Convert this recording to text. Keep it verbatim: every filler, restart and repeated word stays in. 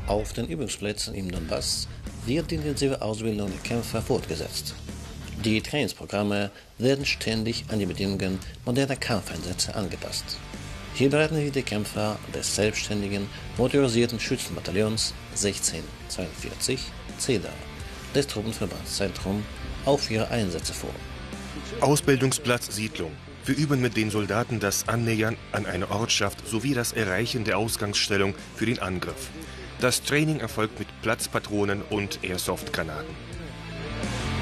Auf den Übungsplätzen im Donbass wird die intensive Ausbildung der Kämpfer fortgesetzt. Die Trainingsprogramme werden ständig an die Bedingungen moderner Kampfeinsätze angepasst. Hier bereiten sich die Kämpfer des selbstständigen motorisierten Schützenbataillons sechzehnhundertzweiundvierzig (CEDA) des Truppenverbandszentrum auf ihre Einsätze vor. Ausbildungsplatz Siedlung. Wir üben mit den Soldaten das Annähern an eine Ortschaft sowie das Erreichen der Ausgangsstellung für den Angriff. Das Training erfolgt mit Platzpatronen und Airsoft-Granaten.